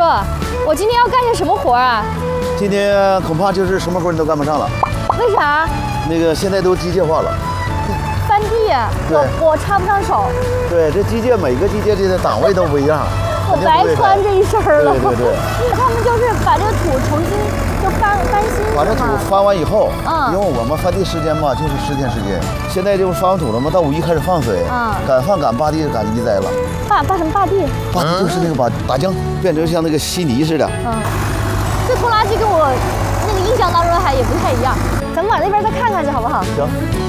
叔，我今天要干些什么活啊？ 今天恐怕就是什么活你都干不上了。 为啥？ 那个现在都机械化了。 翻地，我插不上手。 对，这机械每个机械的档位都不一样。 我白穿这一身了。 对。 他们就是把这个土重新就翻新。 把这土翻完以后， 因为我们翻地时间嘛，就是10天时间。现在就是翻完土了嘛，到5一开始放水。赶饭赶扒地赶地栽了。 扒什么扒地？ 扒地就是那个把打浆变成像那个稀泥似的。 这拖拉机跟我那个印象当中还也不太一样。咱们往那边再看看去好不好？ 行。